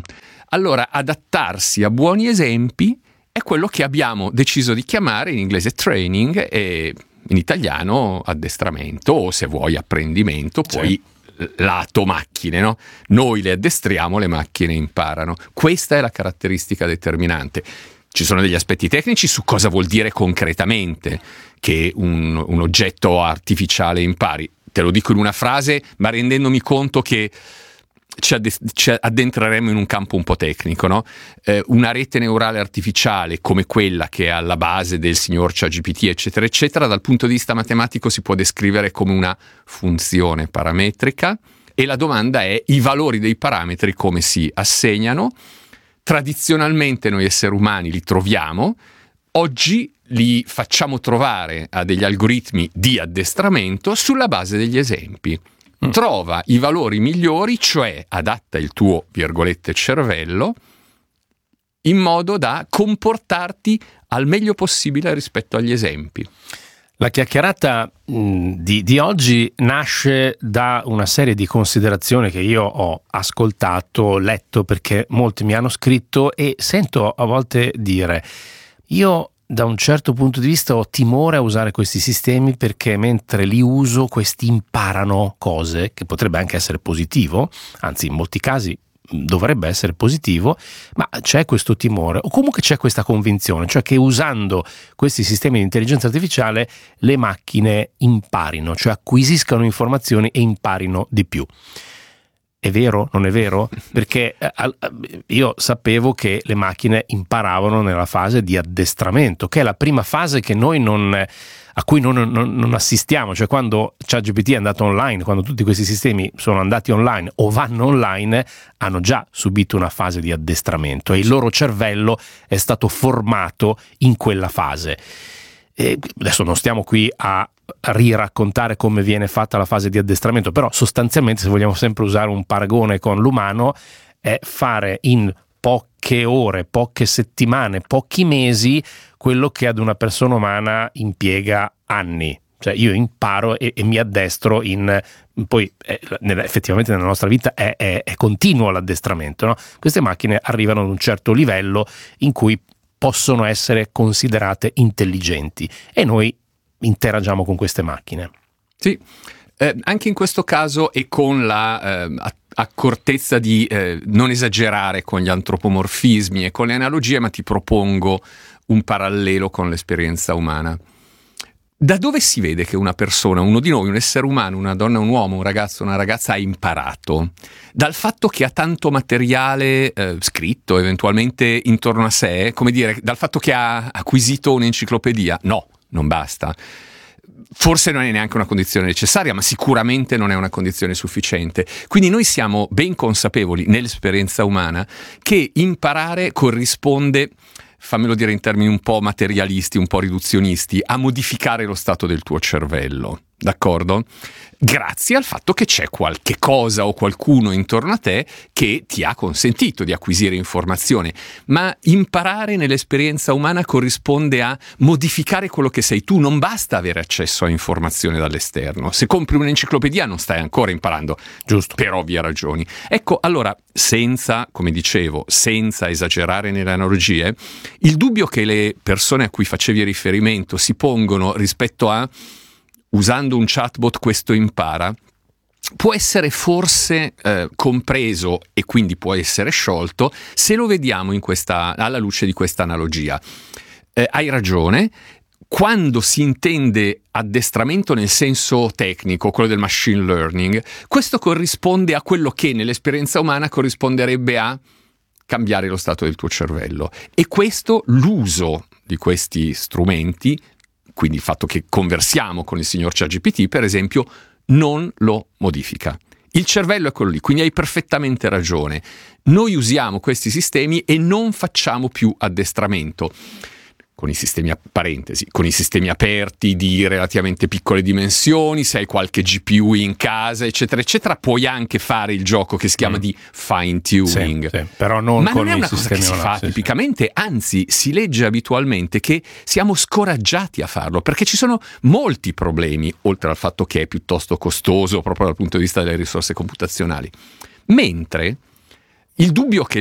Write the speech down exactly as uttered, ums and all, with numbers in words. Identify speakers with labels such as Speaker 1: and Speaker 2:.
Speaker 1: Allora, adattarsi a buoni esempi è quello che abbiamo deciso di chiamare in inglese training e in italiano addestramento, o se vuoi apprendimento, poi sì. Lato macchine, no? Noi le addestriamo, le macchine imparano. Questa è la caratteristica determinante. Ci sono degli aspetti tecnici su cosa vuol dire concretamente che un, un oggetto artificiale impari. Te lo dico in una frase, ma rendendomi conto che ci, add- ci addentreremo in un campo un po' tecnico, no? Eh, una rete neurale artificiale come quella che è alla base del signor ChatGPT, eccetera, eccetera, dal punto di vista matematico si può descrivere come una funzione parametrica, e la domanda è: i valori dei parametri come si assegnano? Tradizionalmente noi esseri umani li troviamo, oggi li facciamo trovare a degli algoritmi di addestramento sulla base degli esempi. Mm. Trova i valori migliori, cioè adatta il tuo, virgolette, cervello in modo da comportarti al meglio possibile rispetto agli esempi.
Speaker 2: La chiacchierata mh, di, di oggi nasce da una serie di considerazioni che io ho ascoltato, letto, perché molti mi hanno scritto e sento a volte dire: io da un certo punto di vista ho timore a usare questi sistemi perché mentre li uso questi imparano cose, che potrebbe anche essere positivo, anzi in molti casi dovrebbe essere positivo, ma c'è questo timore o comunque c'è questa convinzione, cioè che usando questi sistemi di intelligenza artificiale le macchine imparino, cioè acquisiscano informazioni e imparino di più. È vero? Non è vero? Perché io sapevo che le macchine imparavano nella fase di addestramento, che è la prima fase che noi non, a cui non, non, non assistiamo, cioè quando ChatGPT è andato online, quando tutti questi sistemi sono andati online o vanno online, hanno già subito una fase di addestramento e il loro cervello è stato formato in quella fase. E adesso non stiamo qui a riraccontare come viene fatta la fase di addestramento, però sostanzialmente, se vogliamo sempre usare un paragone con l'umano, è fare in poche ore, poche settimane, pochi mesi quello che ad una persona umana impiega anni. Cioè io imparo e, e mi addestro in poi eh, effettivamente nella nostra vita è, è, è continuo l'addestramento, no? Queste macchine arrivano ad un certo livello in cui possono essere considerate intelligenti e noi interagiamo con queste macchine.
Speaker 1: Sì, eh, anche in questo caso e con la eh, accortezza di eh, non esagerare con gli antropomorfismi e con le analogie, ma ti propongo un parallelo con l'esperienza umana. Da dove si vede che una persona, uno di noi, un essere umano, una donna, un uomo, un ragazzo, una ragazza ha imparato? Dal fatto che ha tanto materiale eh, scritto eventualmente intorno a sé, come dire, dal fatto che ha acquisito un'enciclopedia? No, non basta. Forse non è neanche una condizione necessaria, ma sicuramente non è una condizione sufficiente. Quindi noi siamo ben consapevoli nell'esperienza umana che imparare corrisponde, fammelo dire in termini un po' materialisti, un po' riduzionisti, a modificare lo stato del tuo cervello, d'accordo? Grazie al fatto che c'è qualche cosa o qualcuno intorno a te che ti ha consentito di acquisire informazione, ma imparare nell'esperienza umana corrisponde a modificare quello che sei tu. Non basta avere accesso a informazione dall'esterno. Se compri un'enciclopedia non stai ancora imparando,
Speaker 2: giusto,
Speaker 1: per ovvie ragioni. Ecco, allora, senza, come dicevo, senza esagerare nelle analogie, il dubbio che le persone a cui facevi riferimento si pongono rispetto a usando un chatbot questo impara, può essere forse eh, compreso e quindi può essere sciolto se lo vediamo in questa, alla luce di questa analogia. Eh, hai ragione, quando si intende addestramento nel senso tecnico, quello del machine learning, questo corrisponde a quello che nell'esperienza umana corrisponderebbe a cambiare lo stato del tuo cervello. E questo, l'uso di questi strumenti, quindi il fatto che conversiamo con il signor ChatGPT, per esempio, non lo modifica. Il cervello è quello lì, quindi hai perfettamente ragione. Noi usiamo questi sistemi e non facciamo più addestramento. Con i sistemi, a parentesi, con i sistemi aperti di relativamente piccole dimensioni, se hai qualche G P U in casa, eccetera, eccetera, puoi anche fare il gioco che si chiama mm. di fine tuning.
Speaker 2: Sì, sì, però non
Speaker 1: Ma
Speaker 2: con
Speaker 1: non è una
Speaker 2: i
Speaker 1: cosa che si
Speaker 2: là,
Speaker 1: fa
Speaker 2: sì,
Speaker 1: tipicamente, sì. Anzi, si legge abitualmente che siamo scoraggiati a farlo, perché ci sono molti problemi, oltre al fatto che è piuttosto costoso proprio dal punto di vista delle risorse computazionali. Mentre il dubbio che